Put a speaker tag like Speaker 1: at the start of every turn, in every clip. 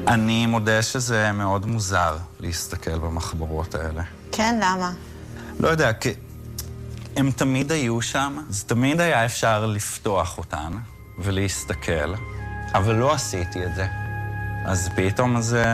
Speaker 1: אני מודה שזה מאוד מוזר להסתכל במחברות האלה.
Speaker 2: כן, למה?
Speaker 1: לא יודע, כי הם תמיד היו שם, אז תמיד היה אפשר לפתוח אותן ולהסתכל, אבל לא עשיתי את זה. אז פתאום זה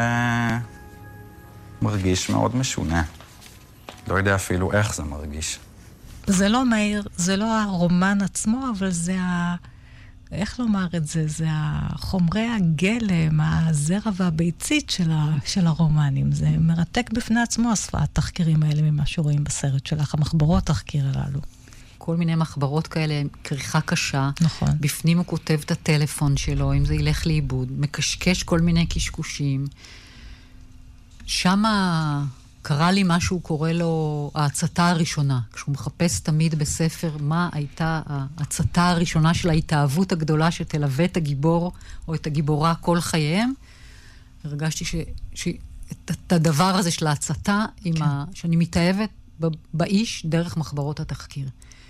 Speaker 1: מרגיש מאוד משונה. לא יודע אפילו איך זה מרגיש.
Speaker 3: זה לא מהיר, זה לא הרומן עצמו, אבל זה איך לומר את זה? זה החומרי הגלם, הזרע והביצית של הרומנים. זה מרתק בפני עצמו, התחקירים האלה ממה שרואים בסרט שלך, המחברות תחקיר הללו.
Speaker 4: כל מיני מחברות כאלה, כריכה קשה.
Speaker 3: נכון.
Speaker 4: בפנים הוא כותב את הטלפון שלו, אם זה ילך לאיבוד, מקשקש כל מיני קשקושים. שמה קרה לי מה שהוא קורא לו ההצתה הראשונה. כשהוא מחפש תמיד בספר מה הייתה ההצתה הראשונה של ההתאהבות הגדולה שתלווה את הגיבור או את הגיבורה כל חייהם. הרגשתי את הדבר הזה של ההצתה, כן. שאני מתאהבת באיש דרך מחברות התחקיר.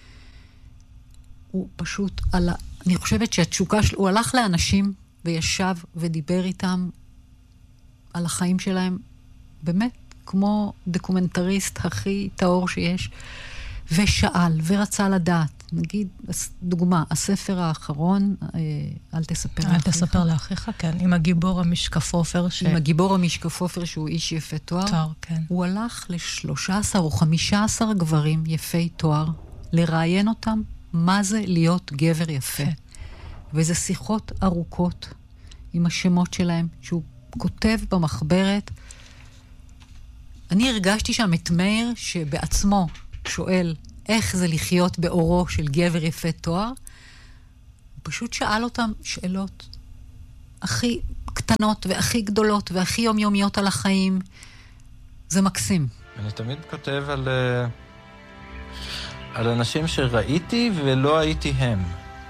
Speaker 4: הוא פשוט, אני חושבת שהתשוקה שלו, הוא הלך לאנשים וישב ודיבר איתם על החיים שלהם, באמת, כמו דוקומנטריסט הכי טהור שיש, ושאל ורצה לדעת. נגיד, דוגמה, הספר האחרון, אל תספר לאחיך.
Speaker 3: אל תספר לאחיך, כן. עם הגיבור המשקפופר.
Speaker 4: עם הגיבור המשקפופר שהוא איש יפה תואר.
Speaker 3: כן.
Speaker 4: הוא הלך ל13 או 15 גברים יפי תואר, לראיין אותם מה זה להיות גבר יפה. כן. וזה שיחות ארוכות עם השמות שלהם, שהוא כותב במחברת. אני הרגשתי שם את מאיר שבעצמו שואל איך זה לחיות באורו של גבר יפה תואר. הוא פשוט שאל אותם שאלות הכי קטנות והכי גדולות והכי יומיומיות על החיים. זה מקסים.
Speaker 5: אני תמיד כותב על אנשים שראיתי ולא הייתי הם.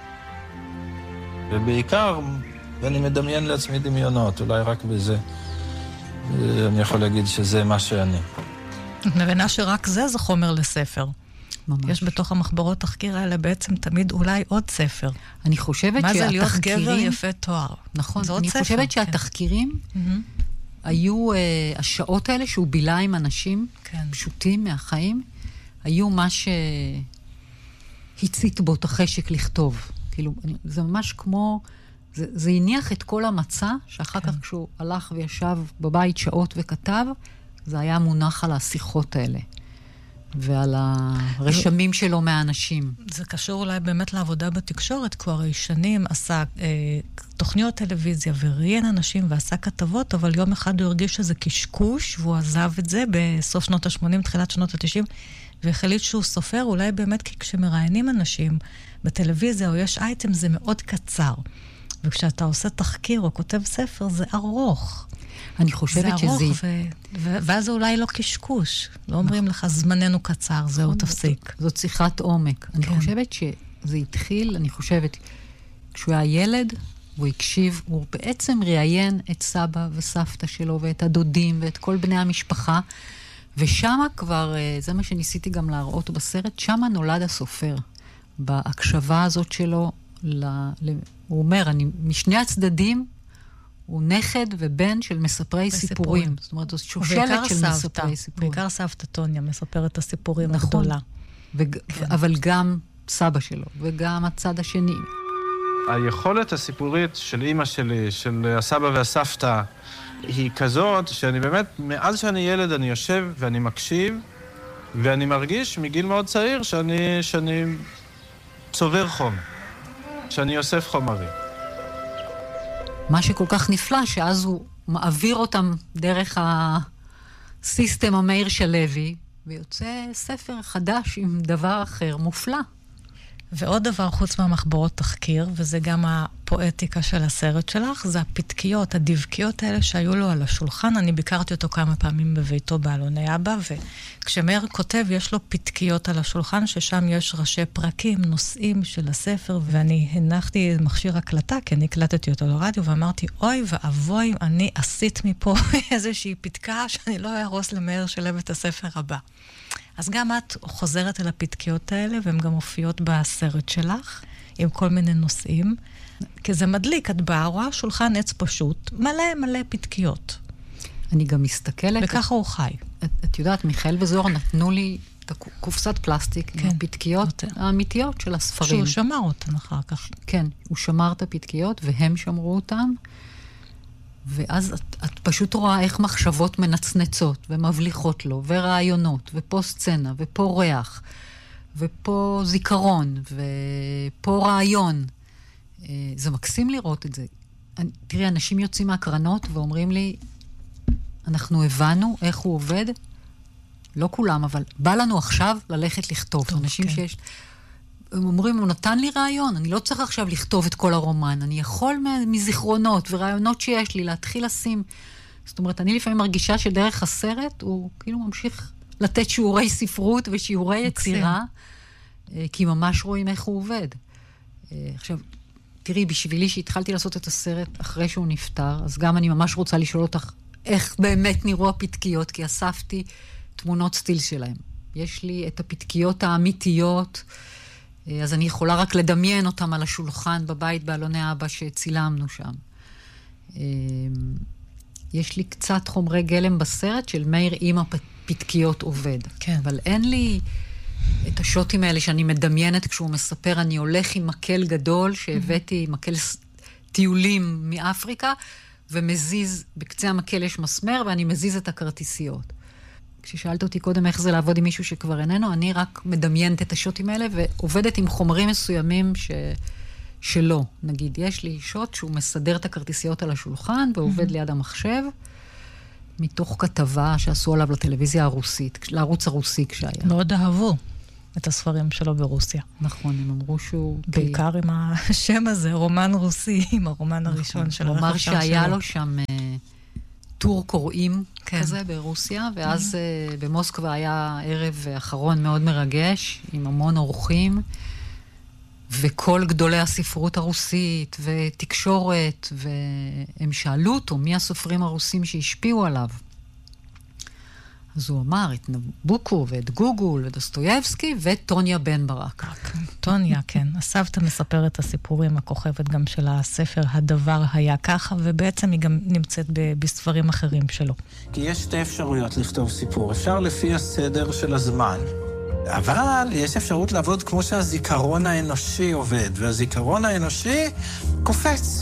Speaker 5: ובעיקר, ואני מדמיין לעצמי דמיונות, אולי רק בזה. אני יכול להגיד שזה מה שאני.
Speaker 3: את מבינה שרק זה חומר לספר.
Speaker 4: ממש.
Speaker 3: יש בתוך המחברות תחקיר האלה בעצם תמיד אולי עוד ספר.
Speaker 4: אני חושבת
Speaker 3: מה
Speaker 4: שהתחקירים...
Speaker 3: זה להיות גבר יפה תואר?
Speaker 4: נכון.
Speaker 3: זה עוד
Speaker 4: אני
Speaker 3: ספר.
Speaker 4: חושבת שהתחקירים היו, השעות האלה שהוא בילה עם אנשים פשוטים מהחיים, היו מה שהצית בו את החשק לכתוב. כאילו, זה ממש כמו... זה הניח את כל המצע, שאחר כך כשהוא הלך וישב בבית שעות וכתב, זה היה מונח על השיחות האלה, ועל הרשמים שלו מהאנשים.
Speaker 3: זה קשור אולי באמת לעבודה בתקשורת, כי הרי שנים עשה תוכניות טלוויזיה, וראיין אנשים ועשה כתבות, אבל יום אחד הוא הרגיש שזה קשקוש, והוא עזב את זה בסוף שנות ה-80, תחילת שנות ה-90, והחליט שהוא סופר, אולי באמת כי כשמראיינים אנשים בטלוויזיה, או יש אייטם, זה מאוד קצר. וכשאתה עושה תחקיר או כותב ספר, זה ארוך.
Speaker 4: אני חושבת שזה...
Speaker 3: זה ארוך, ואז זה אולי לא קשקוש. לא אומרים לך, זמננו קצר, זהו, תפסיק.
Speaker 4: זאת שיחת עומק. אני חושבת שזה התחיל, כשהוא היה ילד, הוא הקשיב, הוא בעצם ראיין את סבא וסבתא שלו, ואת הדודים, ואת כל בני המשפחה, ושמה כבר, זה מה שניסיתי גם להראות בסרט, שמה נולד הסופר. בהקשבה הזאת שלו, הוא אומר, משני הצדדים, הוא נכד ובן של מספרי סיפורים. זאת אומרת, זאת שושלת של מספרי סיפורים.
Speaker 3: בעיקר סבתא טוניה מספרת את הסיפורים הגדולה.
Speaker 4: אבל גם סבא שלו, וגם הצד השני.
Speaker 5: היכולת הסיפורית של אמא שלי, של הסבא והסבתא, היא כזאת שאני באמת, מאז שאני ילד אני יושב ואני מקשיב, ואני מרגיש מגיל מאוד צעיר שאני צובר חום. שאני אוסף חומרים.
Speaker 4: מה שכל כך נפלא, שאז הוא מעביר אותם דרך הסיסטם המאיר שלוי, ויוצא ספר חדש עם דבר אחר, מופלא.
Speaker 3: ועוד דבר חוץ מהמחברות תחקיר, וזה גם הפואטיקה של הסרט שלך, זה הפתקיות, הדבקיות האלה שהיו לו על השולחן. אני ביקרתי אותו כמה פעמים בביתו באלוני אבא, וכשמאיר כותב, יש לו פתקיות על השולחן, ששם יש ראשי פרקים, נושאים של הספר, ואני הנחתי מכשיר הקלטה, כי אני הקלטתי אותו לרדיו, ואמרתי, אוי ואבוי, אני עשית מפה איזושהי פתקה, שאני לא ארוס למאיר שלב את הספר הבא. אז גם את חוזרת אל הפתקיות האלה, והן גם מופיעות בסרט שלך. עם כל מיני נושאים, כי זה מדליק, את באה, רואה שולחן עץ פשוט, מלא פתקיות.
Speaker 4: אני גם מסתכלת...
Speaker 3: וככה הוא חי.
Speaker 4: את יודעת, מיכאל וזוהר נתנו לי את קופסת פלסטיק, עם הפתקיות האמיתיות של הספרים.
Speaker 3: שהוא שמר אותן אחר כך.
Speaker 4: כן, הוא שמר את הפתקיות, והם שמרו אותן, ואז את פשוט רואה איך מחשבות מנצנצות, ומבליחות לו, ורעיונות, ופה סצנה, ופה ריח, ופה זיכרון, ופה רעיון. זה מקסים לראות את זה. תראי, אנשים יוצאים מהקרנות ואומרים לי, אנחנו הבנו איך הוא עובד, לא כולם, אבל בא לנו עכשיו ללכת לכתוב. אנשים כן. שיש... הם אומרים, הוא נתן לי רעיון, אני לא צריך עכשיו לכתוב את כל הרומן, אני יכול מזיכרונות ורעיונות שיש לי להתחיל לשים. זאת אומרת, אני לפעמים מרגישה שדרך הסרט הוא כאילו ממשיך לתת שיעורי ספרות ושיעורי יצירה, כי ממש רואים איך הוא עובד. עכשיו, תראי, בשבילי שהתחלתי לעשות את הסרט אחרי שהוא נפטר, אז גם אני ממש רוצה לשאול אותך איך באמת נראו הפתקיות, כי אספתי תמונות סטיל שלהם. יש לי את הפתקיות האמיתיות, אז אני יכולה רק לדמיין אותם על השולחן בבית באלוני אבא שצילמנו שם. יש לי קצת חומרי גלם בסרט של מאיר עם הפתקיות עובד.
Speaker 3: כן.
Speaker 4: אבל אין לי את השוטים האלה שאני מדמיינת כשהוא מספר, אני הולך עם מקל גדול שהבאתי, מקל טיולים מאפריקה, ומזיז, בקצה המקל יש מסמר, ואני מזיז את הכרטיסיות. כששאלת אותי קודם איך זה לעבוד עם מישהו שכבר איננו, אני רק מדמיינת את השוטים האלה, ועובדת עם חומרים מסוימים שלא. נגיד, יש לי שוט שהוא מסדר את הכרטיסיות על השולחן, ועובד ליד המחשב, מתוך כתבה שעשו עליו לטלוויזיה הרוסית, לערוץ הרוסי כשהיה.
Speaker 3: מאוד אהבו את הספרים שלו ברוסיה.
Speaker 4: נכון, הם אמרו שהוא...
Speaker 3: בעיקר עם השם הזה, רומן רוסי, עם הרומן הראשון של
Speaker 4: הרכב שלו. הוא אמר שהיה לו שם טור קוראים כזה ברוסיה, ואז במוסקבה היה ערב אחרון מאוד מרגש, עם המון אורחים, וכל גדולי הספרות הרוסית, ותקשורת, והם שאלו אותו מי הסופרים הרוסים שהשפיעו עליו. אז הוא אמר את נבוקו ואת גוגול ודוסטויבסקי וטוניה בן ברק.
Speaker 3: טוניה, כן. הסבתא מספרת את הסיפורים, הכוכבת גם של הספר, הדבר היה ככה, ובעצם היא גם נמצאת בספרים אחרים שלו.
Speaker 5: כי יש שתי אפשרויות לכתוב סיפור. אפשר לפי הסדר של הזמן. אבל יש אפשרות לעבוד כמו שהזיכרון האנושי עובד, והזיכרון האנושי קופץ.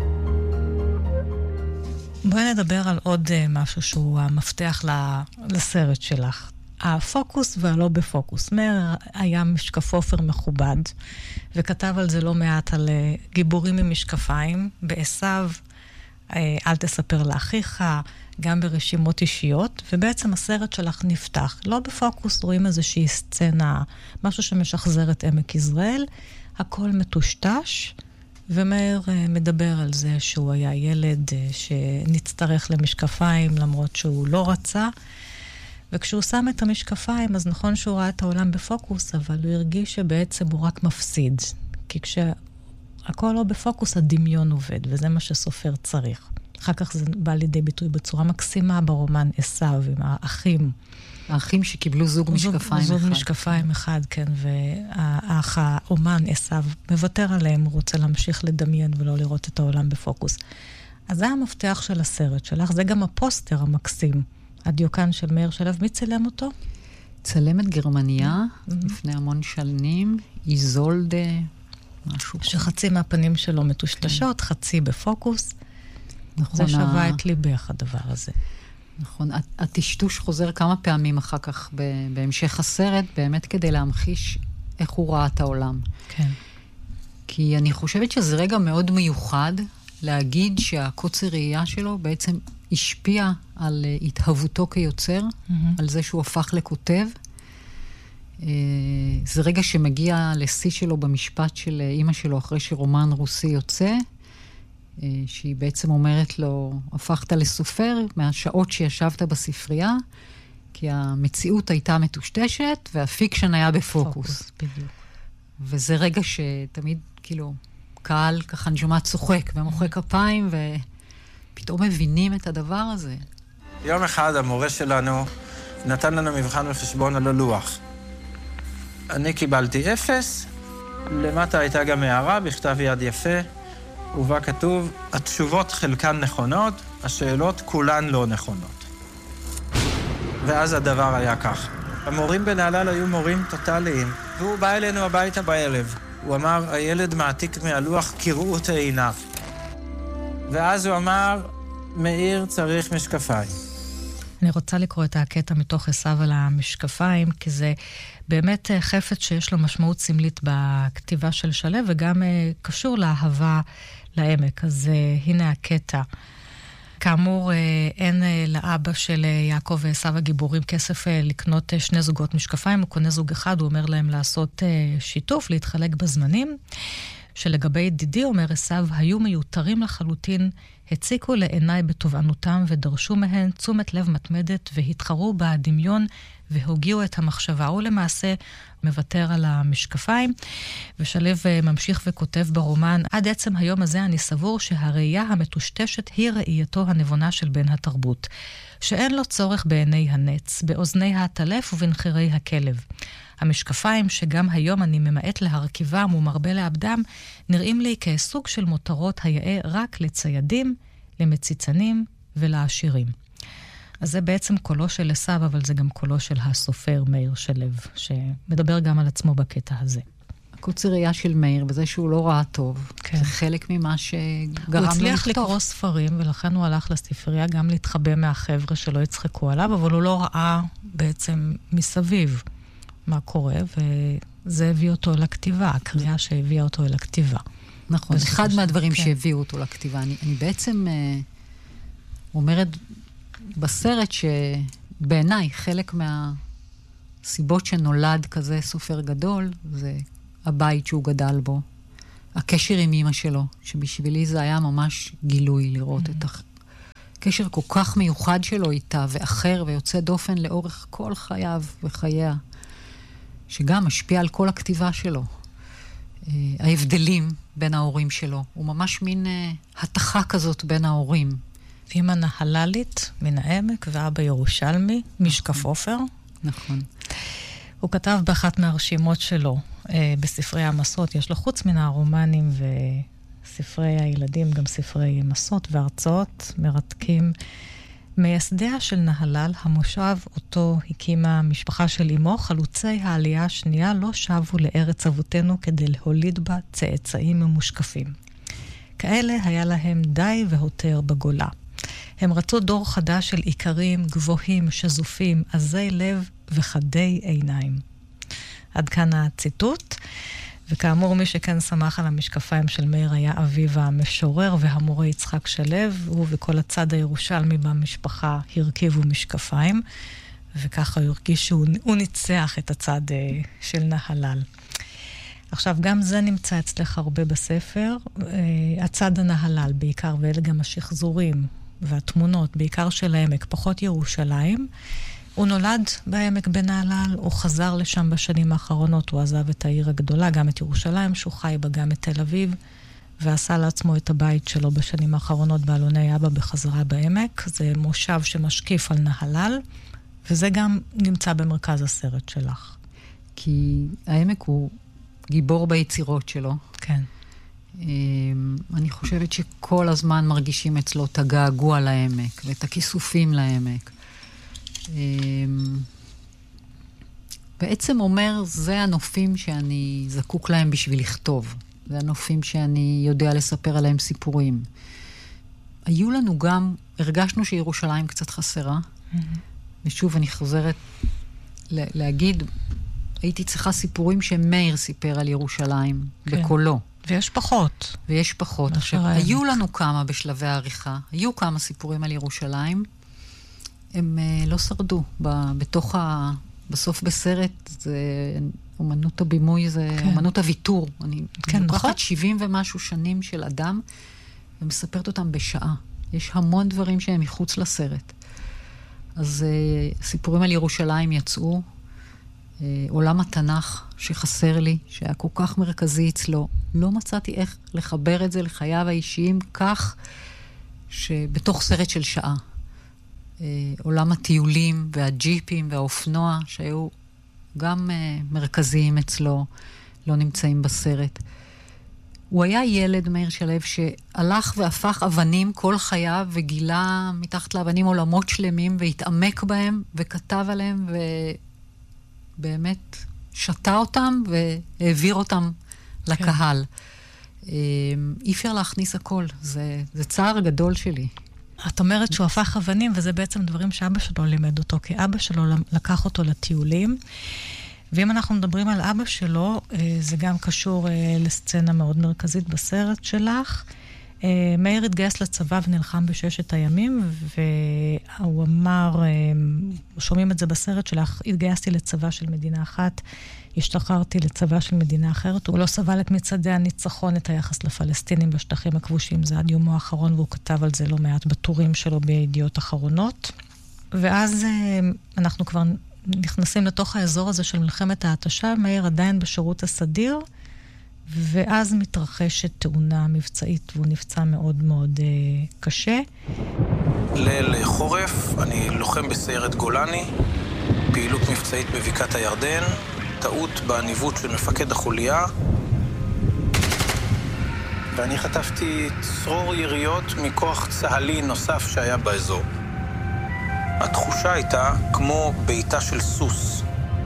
Speaker 3: בואי נדבר על עוד משהו שהוא המפתח לסרט שלך. הפוקוס והלא בפוקוס. מאיר היה משקפופר מכובד, וכתב על זה לא מעט על גיבורים עם משקפיים, בעשיו, אל תספר לאחיך, גם ברשימות אישיות, ובעצם הסרט שלך נפתח. לא בפוקוס, רואים איזושהי סצנה, משהו שמשחזר את עמק יזרעאל, הכל מטושטש, ומאיר מדבר על זה שהוא היה ילד שנצטרך למשקפיים למרות שהוא לא רצה, וכשהוא שם את המשקפיים אז נכון שהוא ראה את העולם בפוקוס, אבל הוא הרגיש שבעצם הוא רק מפסיד, כי כשהכל לא בפוקוס הדמיון עובד, וזה מה שסופר צריך. אחר כך זה בא לידי ביטוי בצורה מקסימה ברומן עשיו עם האחים.
Speaker 4: האחים שקיבלו זוג משקפיים אחד.
Speaker 3: זוג משקפיים אחד, כן, והאח האומן עשיו מוותר עליהם, הוא רוצה להמשיך לדמיין ולא לראות את העולם בפוקוס. אז זה המפתח של הסרט שלך, זה גם הפוסטר המקסים, הדיוקן של מאיר שלו. מי צלם אותו?
Speaker 4: צלמת גרמניה, לפני המון שנים, איזולדה, משהו.
Speaker 3: שחצי מהפנים שלו מטושטשות, חצי בפוקוס.
Speaker 4: נכון.
Speaker 3: זה שווה את ליבך הדבר הזה.
Speaker 4: נכון, הטשטוש חוזר כמה פעמים אחר כך בהמשך הסרט, באמת כדי להמחיש איך הוא ראה את העולם.
Speaker 3: כן.
Speaker 4: כי אני חושבת שזה רגע מאוד מיוחד להגיד שהקוצר ראייה שלו בעצם השפיע על התהוותו כיוצר, על זה שהוא הפך לכותב. זה רגע שמגיע לשיא שלו במשפט של אמא שלו אחרי שרומן רוסי יוצא, שהיא בעצם אומרת לו, הפכת לסופר מהשעות שישבת בספרייה, כי המציאות הייתה מטושטשת, והפיקשן היה בפוקוס.
Speaker 3: בדיוק.
Speaker 4: וזה רגע שתמיד, כאילו, קהל ככה נשמע צוחק ומוחא כפיים, ופתאום מבינים את הדבר הזה.
Speaker 5: יום אחד המורה שלנו נתן לנו מבחן וחשבון על הלוח. אני קיבלתי 0, למטה הייתה גם הערה בכתב יד יפה, ובה כתוב, התשובות חלקן נכונות, השאלות כולן לא נכונות. ואז הדבר היה כך. המורים בנהלל היו מורים טוטליים, והוא בא אלינו הביתה בערב. הוא אמר, הילד מעתיק מהלוח, קראו את עיניו. ואז הוא אמר, מאיר צריך משקפיים.
Speaker 3: אני רוצה לקרוא את הקטע מתוך עשיו על המשקפיים, כי זה באמת חפץ שיש לו משמעות סמלית בכתיבה של שלו, וגם קשור לאהבה לעמק. אז הנה הקטע. כאמור, אין לאבא של יעקב ועשיו הגיבורים כסף לקנות 2 זוגות משקפיים, הוא קונה זוג אחד, הוא אומר להם לעשות שיתוף, להתחלק בזמנים, שלגבי דידי, אומר עשיו, היו מיותרים לחלוטין, הציקו לעיניי בתובענותם ודרשו מהן תשומת לב מתמדת והתחרו בדמיון והוגיעו את המחשבה. הוא למעשה מוותר על המשקפיים, ושלב ממשיך וכותב ברומן, עד עצם היום הזה אני סבור שהראייה המטושטשת היא ראייתו הנבונה של בן התרבות, שאין לו צורך בעיני הנץ, באוזני הטלף ובנחירי הכלב. המשקפיים שגם היום אני ממעט להרכיבם ומרבה לאבדם, נראים לי כסוג של מותרות היאה רק לציידים, למציצנים ולעשירים. אז זה בעצם קולו של עשיו, אבל זה גם קולו של הסופר מאיר שלו, שמדבר גם על עצמו בקטע הזה.
Speaker 4: הקוצר ראייה של מאיר, בזה שהוא לא ראה טוב, כן. זה חלק ממה שגרם לו לכתוב.
Speaker 3: הוא הצליח לקרוא ספרים, ולכן הוא הלך לספרייה גם להתחבא מהחבר'ה שלא יצחקו עליו, אבל הוא לא ראה בעצם מסביב מה קורה, וזה הביא אותו לכתיבה, הקריאה שהביאה אותו לכתיבה.
Speaker 4: נכון, אחד מהדברים שהביאו אותו לכתיבה. אני בעצם אומרת בסרט שבעיניי חלק מהסיבות שנולד כזה סופר גדול, זה הבית שהוא גדל בו, הקשר עם אמא שלו, שבשבילי זה היה ממש גילוי לראות את הקשר כל כך מיוחד שלו איתה, ואחר ויוצא דופן לאורך כל חייו וחייה, שגם משפיע על כל הכתיבה שלו. ההבדלים בין ההורים שלו, הוא ממש מין התחה כזאת בין ההורים.
Speaker 3: אמא נהללית מן העמק ואבא ירושלמי, משקף עופר.
Speaker 4: נכון.
Speaker 3: הוא כתב באחת מהרשימות שלו, בספרי המסות, יש לו חוץ מן הרומנים וספרי הילדים, גם ספרי מסות והרצאות מרתקים. מייסדיה של נהלל, המושב אותו הקימה משפחה של אמו, חלוצי העלייה השנייה לא שבו לארץ אבותינו כדי להוליד בה צאצאים ממושקפים. כאלה היה להם די והותר בגולה. הם רצו דור חדש של עיקרים, גבוהים, שזופים, עזי לב וחדי עיניים. עד כאן הציטוט, וכאמור מי שכן שמח על המשקפיים של מאיר היה אביו המשורר והמורה יצחק שלו, הוא וכל הצד הירושלמי במשפחה הרכיבו משקפיים, וככה הוא הרגיש שהוא ניצח את הצד של נהלל. עכשיו, גם זה נמצא אצלך הרבה בספר, הצד הנהלל בעיקר, ואלה גם השחזורים והתמונות, בעיקר של העמק, פחות ירושלים. הוא נולד בעמק בנהלל, הוא חזר לשם בשנים האחרונות, הוא עזב את העיר הגדולה, גם את ירושלים, שהוא חי בה, גם את תל אביב, ועשה לעצמו את הבית שלו בשנים האחרונות באלוני אבא בחזרה בעמק. זה מושב שמשקיף על נהלל, וזה גם נמצא במרכז הסרט שלך.
Speaker 4: כי העמק הוא גיבור ביצירות שלו.
Speaker 3: כן.
Speaker 4: אני חושבת שכל הזמן מרגישים אצלו את הגעגוע לעמק, ואת הכיסופים לעמק. בעצם אומר, זה הנופים שאני זקוק להם בשביל לכתוב. זה הנופים שאני יודע לספר עליהם סיפורים. היו לנו גם, הרגשנו שירושלים קצת חסרה. ושוב, אני חוזרת להגיד, הייתי צריכה סיפורים שמאיר סיפר על ירושלים, בקולו.
Speaker 3: ויש פחות.
Speaker 4: ויש פחות. עכשיו, היו לנו כמה בשלבי העריכה, היו כמה סיפורים על ירושלים, הם לא שרדו. בסוף בסרט, זה אומנות הבימוי, זה אומנות הוויתור. אני לוקחת 70 ומשהו שנים של אדם, ומספרת אותם בשעה. יש המון דברים שהם מחוץ לסרט. אז סיפורים על ירושלים יצאו, עולם התנ"ך שחסר לי, שהיה כל כך מרכזי אצלו, לא מצאתי איך לחבר את זה לחייו האישיים כך שבתוך סרט של שעה. עולם הטיולים והג'יפים והאופנוע שהיו גם מרכזיים אצלו, לא נמצאים בסרט. הוא היה ילד, מאיר שלו, שהלך והפך אבנים כל חייו, וגילה מתחת לאבנים עולמות שלמים, והתעמק בהם, וכתב עליהם, ובאמת שתה אותם, והעביר אותם לקהל. אי אפשר להכניס הכל, זה צער גדול שלי.
Speaker 3: את אומרת שהוא הפך אבנים, וזה בעצם דברים שאבא שלו לימד אותו, כי אבא שלו לקח אותו לטיולים, ואם אנחנו מדברים על אבא שלו, זה גם קשור לסצנה מאוד מרכזית בסרט שלך. מאיר התגייס לצבא ונלחם בששת הימים, והוא אמר, שומעים את זה בסרט שלך, התגייסתי לצבא של מדינה אחת, השתחררתי לצבא של מדינה אחרת. הוא לא סבל את מצעדי הניצחון, את היחס לפלסטינים בשטחים הכבושים, זה עד יומו האחרון, והוא כתב על זה לא מעט בטורים שלו בידיעות אחרונות. ואז אנחנו כבר נכנסים לתוך האזור הזה של מלחמת ההתשה, מאיר עדיין בשירות הסדיר, ואז מתרחשת תאונה מבצעית, והוא נפצע מאוד מאוד קשה.
Speaker 2: ליל חורף, אני לוחם בסיירת גולני, פעילות מבצעית בבקעת הירדן, טעות בניווט של מפקד החוליה, ואני חטפתי צרור יריות מכוח צהלי נוסף שהיה באזור. התחושה הייתה כמו בעיטה של סוס.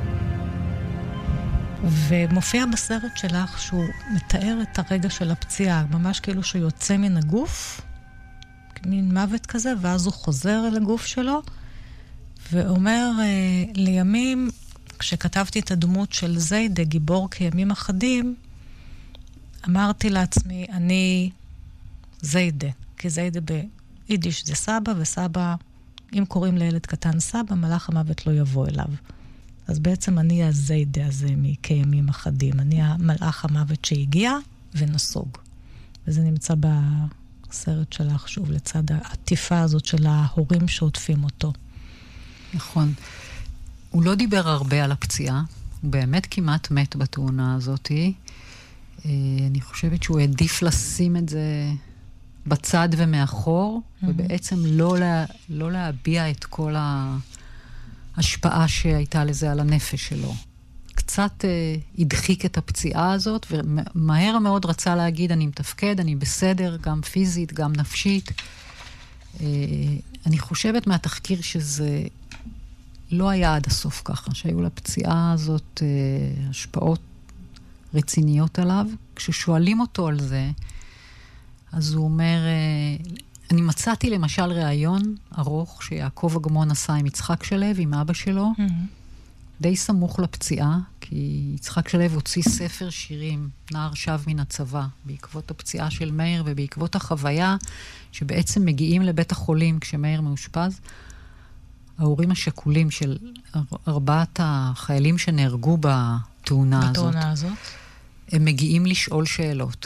Speaker 3: ומופיע בסרט שלך שהוא מתאר את הרגע של הפציעה, ממש כאילו שהוא יוצא מן הגוף, מין מוות כזה, ואז הוא חוזר אל הגוף שלו, ואומר, לימים, כשכתבתי את הדמות של זיידה, גיבור כימים אחדים, אמרתי לעצמי, אני זיידה, כי זיידה ביידיש זה סבא, וסבא, אם קוראים לילד קטן סבא, מלאך המוות לא יבוא אליו. אז בעצם אני הזיידה הזה מכימים אחדים. אני המלאך המוות שהגיע ונסוג. וזה נמצא בסרט שלך, שוב, לצד העטיפה הזאת של ההורים שעוטפים אותו.
Speaker 4: נכון. הוא לא דיבר הרבה על הפציעה. הוא באמת כמעט מת בתאונה הזאת. אני חושבת שהוא העדיף לשים את זה בצד ומאחור, ובעצם לא להביע את כל ההשפעה שהייתה לזה על הנפש שלו. קצת הדחיק את הפציעה הזאת, ומהר מאוד רצה להגיד, אני מתפקד, אני בסדר, גם פיזית, גם נפשית. אני חושבת מהתחקיר שזה לא היה עד הסוף ככה, שהיו לפציעה הזאת השפעות רציניות עליו. כששואלים אותו על זה, אז הוא אומר, אני מצאתי למשל ראיון ארוך שיעקב אגמון עשה עם יצחק שלו, עם אבא שלו, די סמוך לפציעה, כי יצחק שלו הוציא ספר שירים, נער שב מן הצבא, בעקבות הפציעה של מאיר ובעקבות החוויה שבעצם מגיעים לבית החולים כשמאיר מאושפז. ההורים השכולים של 4 החיילים שנהרגו בתאונה הזאת, הם מגיעים לשאול שאלות.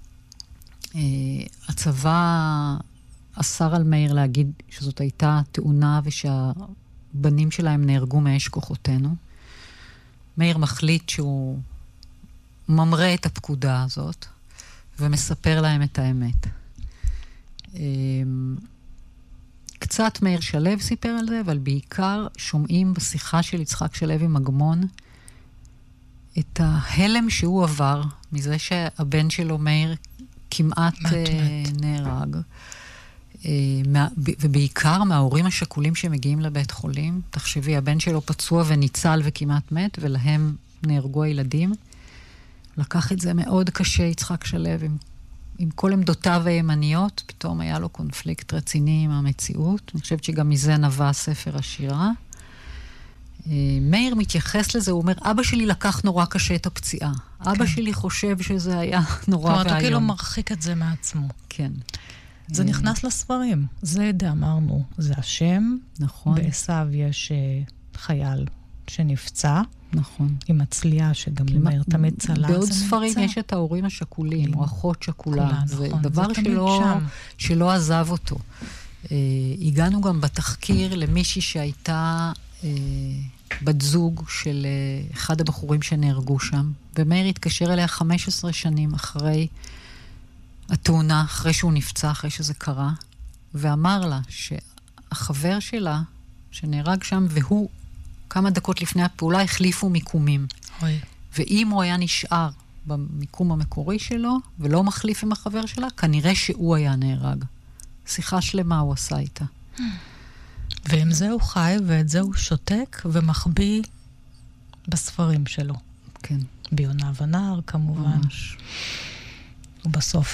Speaker 4: הצבא אסר על מאיר להגיד שזאת הייתה תאונה ושהבנים שלהם נהרגו מאש כוחותינו. מאיר מחליט שהוא ממרא את הפקודה הזאת ומספר להם את האמת. קצת מאיר שלו סיפר על זה, אבל בעיקר שומעים בשיחה של יצחק שלו עם אגמון את ההלם שהוא עבר מזה שהבן שלו מאיר כמעט נהרג. ובעיקר מההורים השכולים שמגיעים לבית חולים. תחשבי, הבן שלו פצוע וניצל וכמעט מת, ולהם נהרגו הילדים. לקח את זה מאוד קשה, יצחק שלו, עם כל עמדותיו הימניות, פתאום היה לו קונפליקט רציני עם המציאות. אני חושבת שגם מזה נבע ספר השירה. מאיר מתייחס לזה, הוא אומר, אבא שלי לקח נורא קשה את הפציעה. אבא שלי חושב שזה היה נורא והיום.
Speaker 3: הוא כאילו מרחיק את זה מעצמו.
Speaker 4: כן.
Speaker 3: זה נכנס לספרים. זה אמרנו, זה השם.
Speaker 4: נכון.
Speaker 3: בעשיו יש חייל שנפצע.
Speaker 4: נכון.
Speaker 3: עם הצלייה שגם למאיר תמיד צלה.
Speaker 4: בעוד ספרים יש את ההורים השכולים, או אחות שכולה. זה דבר שלא עזב אותו. הגענו גם בתחקיר למישהי שהייתה בת זוג של אחד הבחורים שנהרגו שם, ומאיר התקשר אליה 15 שנים אחרי התאונה, אחרי שהוא נפצע, אחרי שזה קרה, ואמר לה שהחבר שלה שנהרג שם, והוא כמה דקות לפני הפעולה החליפו מיקומים. ואם הוא היה נשאר במיקום המקורי שלו, ולא מחליף עם החבר שלה, כנראה שהוא היה נהרג. שיחה שלמה הוא עשה איתה.
Speaker 3: ועם זה הוא חי, ואת זה הוא שותק ומחביא בספרים שלו.
Speaker 4: כן.
Speaker 3: ביונה ונער, כמובן.
Speaker 4: ממש.
Speaker 3: הוא בסוף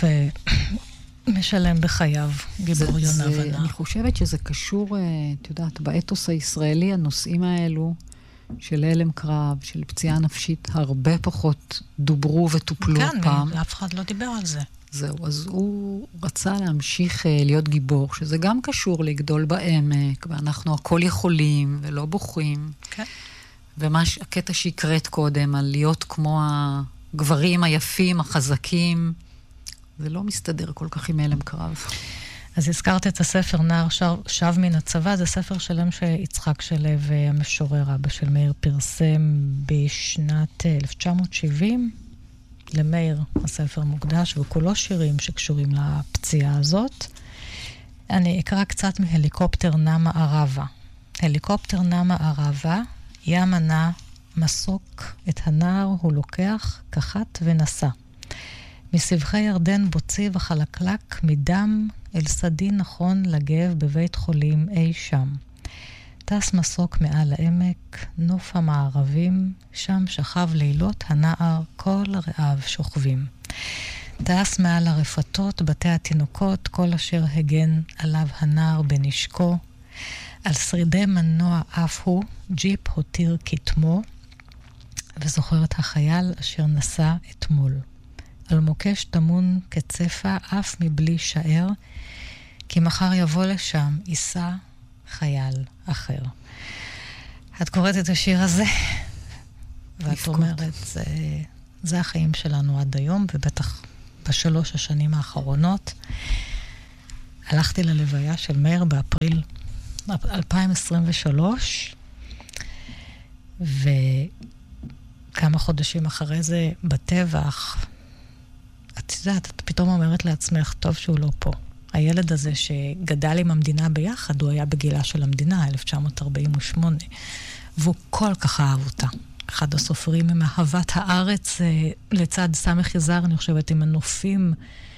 Speaker 3: משלם בחייו, גיבור יונה ונער.
Speaker 4: אני חושבת שזה קשור, את יודעת, באתוס הישראלי, הנושאים האלו, של הלם קרב, של פציעה נפשית, הרבה פחות דוברו וטופלו פעם.
Speaker 3: כן, אף אחד לא דיבר על זה.
Speaker 4: זהו, אז הוא רצה להמשיך להיות גיבור, שזה גם קשור לגדול בעמק, ואנחנו הכל יכולים ולא בוכים.
Speaker 3: כן.
Speaker 4: ומה הקטע שהקראת קודם, על להיות כמו הגברים היפים, החזקים, זה לא מסתדר כל כך עם הלם קרב.
Speaker 3: אז הזכרת את הספר נער שב מן הצבא, זה ספר שלם שיצחק שלו המשורר אבא של מאיר פרסם בשנת 1970. למאיר הספר מוקדש, וכולו שירים שקשורים לפציעה הזאת. אני אקרא קצת מהליקופטר נע מערבה. הליקופטר נע מערבה, ים ענה, מסוק את הנער הוא לוקח, כחת ונסע. מסבכי ירדן בוצי וחלקלק מדם אל סדין נכון לגב בבית חולים אי שם. טס מסוק מעל העמק, נוף המערבים, שם שכב לילות הנער, כל רעב שוכבים. טס מעל הרפתות, בתי התינוקות, כל אשר הגן עליו הנער בנשקו. על שרידי מנוע אף הוא, ג'יפ הותיר כתמו, וזוכר את החייל אשר נסע אתמול. על מוקש תמון כצפה אף מבלי שער, כי מחר יבוא לשם, ייסע חייל אחר. את קוראת את השיר הזה, ואת אומרת, זה החיים שלנו עד היום, ובטח בשלוש השנים האחרונות. הלכתי ללוויה של מאיר באפריל 2023, וכמה חודשים אחרי זה בטבח, את יודעת, את פתאום אומרת לעצמך, טוב שהוא לא פה. הילד הזה שגדל עם המדינה ביחד, הוא היה בגילה של המדינה, 1948, והוא כל כך אהב אותה. אחד הסופרים עם אהבת הארץ, לצד סמך יזר, אני חושבת, עם הנופים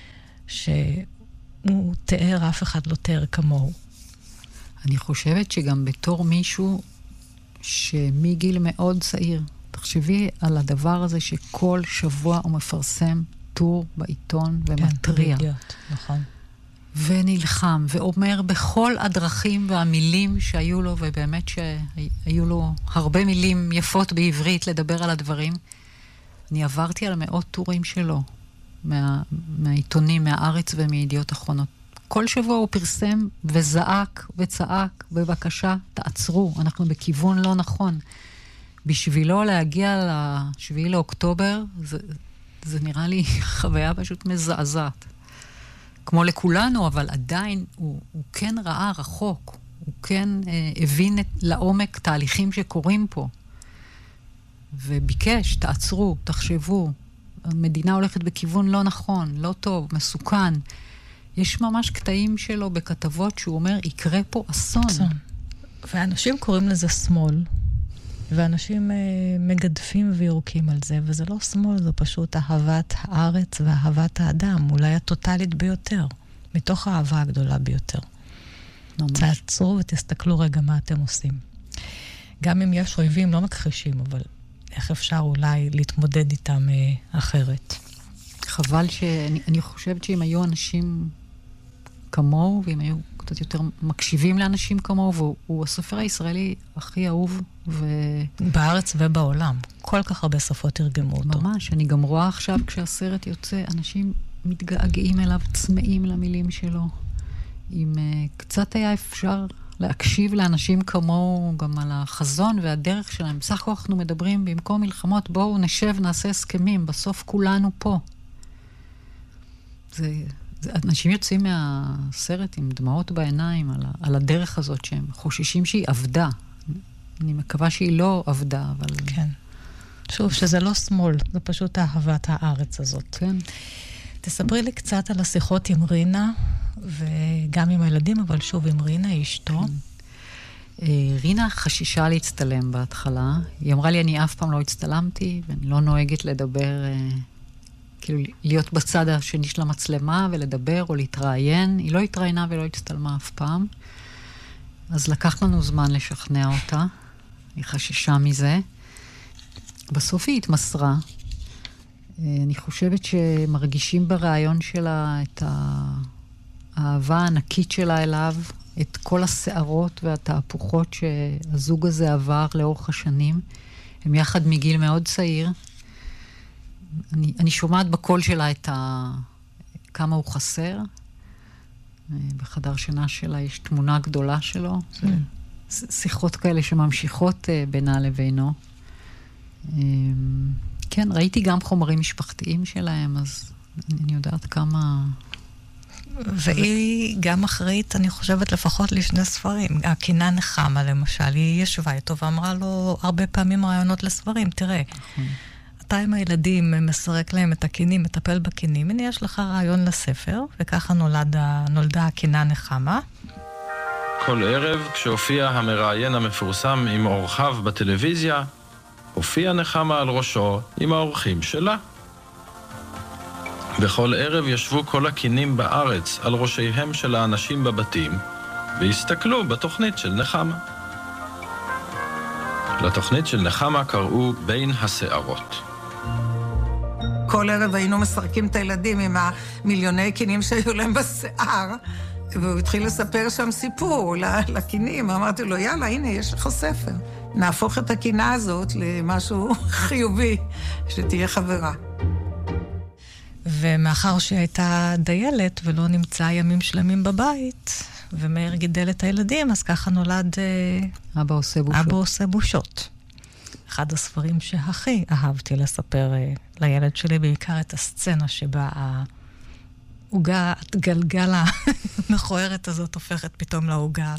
Speaker 3: שהוא תיאר, אף אחד לא תיאר כמוהו.
Speaker 4: אני חושבת שגם בתור מישהו שמגיל מאוד צעיר, תחשבי על הדבר הזה שכל שבוע הוא מפרסם טור בעיתון ומטריע.
Speaker 3: כן, נכון.
Speaker 4: ונלחם, ואומר בכל הדרכים והמילים שהיו לו, ובאמת שהיו לו הרבה מילים יפות בעברית לדבר על הדברים. אני עברתי על מאות טורים שלו, מהעיתונים, מהארץ ומידיעות אחרונות. כל שבוע הוא פרסם וזעק וצעק, בבקשה, תעצרו, אנחנו בכיוון לא נכון. בשבילו להגיע ל7 לאוקטובר, זה נראה לי חוויה פשוט מזעזעת. כמו לכולנו, אבל עדיין הוא כן ראה רחוק. הוא כן הבין לעומק תהליכים שקורים פה. וביקש, תעצרו, תחשבו. המדינה הולכת בכיוון לא נכון, לא טוב, מסוכן. יש ממש קטעים שלו בכתבות שהוא אומר, יקרה פה אסון.
Speaker 3: ואנשים קוראים לזה שמאל, ואנשים מגדפים ויורקים על זה, וזה לא שמאל, זו פשוט אהבת הארץ ואהבת האדם, אולי הטוטלית ביותר, מתוך האהבה הגדולה ביותר. תעצרו ותסתכלו רגע מה אתם עושים. גם אם יש אויבים, לא מכחישים, אבל איך אפשר אולי להתמודד איתם אחרת?
Speaker 4: חבל אני חושבת שאם היו אנשים כמוהו, ואם היו קצת יותר מקשיבים לאנשים כמוהו, והוא הסופר הישראלי הכי אהוב
Speaker 3: בארץ ובעולם. כל כך הרבה שפות תרגמו אותו.
Speaker 4: ממש, אני גם רואה עכשיו כשהסרט יוצא, אנשים מתגעגעים אליו, צמאים למילים שלו. אם קצת היה אפשר להקשיב לאנשים כמוהו, גם על החזון והדרך שלהם. בסך הכל אנחנו מדברים במקום מלחמות, בואו נשב, נעשה הסכמים, בסוף כולנו פה. אנשים יוצאים מהסרט עם דמעות בעיניים על הדרך הזאת שהם חוששים שהיא עבדה. אני מקווה שהיא לא עבדה, אבל...
Speaker 3: כן. שוב, שזה לא שמאל, זה פשוט אהבת הארץ הזאת.
Speaker 4: כן.
Speaker 3: תספרי לי קצת על השיחות עם רינה, וגם עם הילדים, אבל שוב עם רינה, אשתו.
Speaker 4: רינה חשישה להצטלם בהתחלה. היא אמרה לי, אני אף פעם לא הצטלמתי, ואני לא נוהגת לדבר, כאילו להיות בצד השני של המצלמה ולדבר או להתראיין. היא לא התראיינה ולא הצטלמה אף פעם. אז לקח לנו זמן לשכנע אותה. היא חשישה מזה. בסוף היא התמסרה. אני חושבת שמרגישים ברעיון שלה את האהבה הענקית שלה אליו, את כל השערות והתהפוכות שהזוג הזה עבר לאורך השנים. הם יחד מגיל מאוד צעיר. אני שומעת בקול שלה כמה הוא חסר. בחדר שינה שלה יש תמונה גדולה שלו. שיחות כאלה שממשיכות בינה לבינו. כן, ראיתי גם חומרים משפחתיים שלהם, אז אני יודעת כמה...
Speaker 3: והיא גם אחראית, אני חושבת, לפחות לשני ספרים. הקינה נחמה, למשל, היא ישבה איתו ואמרה לו הרבה פעמים רעיונות לספרים. תראה, אתה עם הילדים מסרק להם את הקינים, מטפל בקינים, הנה יש לך רעיון לספר, וככה נולדה הקינה נחמה.
Speaker 5: כל ערב, כשהופיע המראיין המפורסם עם אורחיו בטלוויזיה, הופיע נחמה על ראשו עם האורחים שלה. בכל ערב ישבו כל הקינים בארץ על ראשיהם של האנשים בבתים, והסתכלו בתוכנית של נחמה. לתוכנית של נחמה קראו בין השערות.
Speaker 6: כל ערב היינו מסרקים את הילדים עם המיליוני קינים שהיו להם בשיער, והוא התחיל לספר שם סיפור לקינים. אמרתי לו, יאללה, הנה, יש לך ספר. נהפוך את הקינה הזאת למשהו חיובי, שתהיה חברה.
Speaker 3: ומאחר שהייתה דיילת ולא נמצא ימים שלמים בבית, ומאיר גידל את הילדים, אז ככה נולד
Speaker 4: אבא עושה בושות.
Speaker 3: אבא עושה בושות. אחד הספרים שהכי אהבתי לספר לילד שלי, בעיקר את הסצנה שבה העוגה, הגלגל המכוערת הזאת הופכת פתאום לעוגה